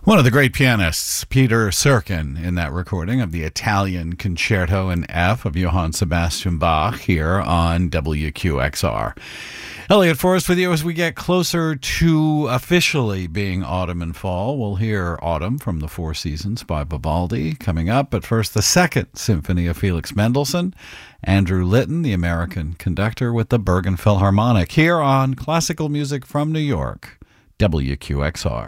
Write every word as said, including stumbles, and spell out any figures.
One of the great pianists, Peter Serkin, in that recording of the Italian Concerto in F of Johann Sebastian Bach here on W Q X R. Elliot Forrest with you as we get closer to officially being autumn and fall. We'll hear Autumn from the Four Seasons by Vivaldi coming up, but first the Second Symphony of Felix Mendelssohn. Andrew Litton, the American conductor with the Bergen Philharmonic, here on Classical Music from New York, W Q X R.